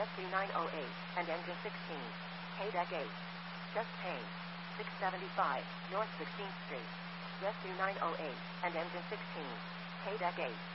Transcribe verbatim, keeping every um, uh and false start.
Rescue nine oh eight and engine sixteen. K-Deck eight. Just change. six seventy-five, North sixteenth Street. Rescue nine oh eight and engine sixteen. K-Deck eight.